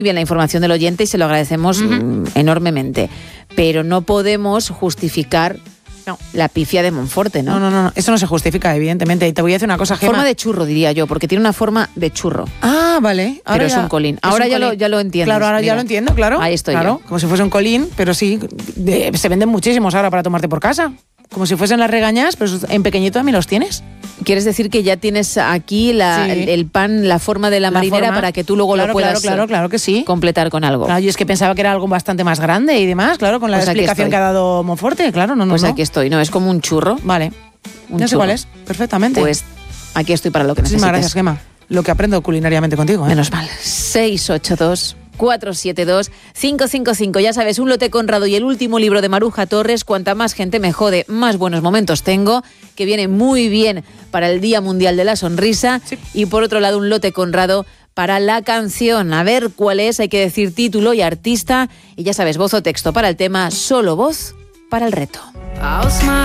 bien la información del oyente y se lo agradecemos enormemente, pero no podemos justificar la pifia de Monforte, ¿no? No, eso no se justifica, evidentemente. Y te voy a decir una cosa, Gemma. Forma de churro, diría yo, porque tiene una forma de churro. Ah, vale. Ahora pero es un colín. Ahora ya lo entiendo. Claro, ahora ya lo entiendo, claro. Ahí estoy claro, yo. Como si fuese un colín, pero sí, se venden muchísimos ahora para tomarte por casa. Como si fuesen las regañas, pero en pequeñito también los tienes. ¿Quieres decir que ya tienes aquí el pan, la forma de la marinera para que tú luego lo puedas claro que sí. completar con algo? Claro, yo es que pensaba que era algo bastante más grande y demás, claro, con la explicación que ha dado Monforte, claro, no. Pues aquí estoy, es como un churro. Vale, no sé cuál es, perfectamente. Pues aquí estoy para lo que necesites. Muchísimas gracias, Gemma. Lo que aprendo culinariamente contigo. Menos mal. 682-472-555. Ya sabes, un lote Conrado y el último libro de Maruja Torres, Cuanta más gente me jode, más buenos momentos tengo, que viene muy bien para el Día Mundial de la Sonrisa. Sí. Y por otro lado, un lote Conrado para la canción. A ver cuál es, hay que decir título y artista. Y ya sabes, voz o texto para el tema, solo voz para el reto.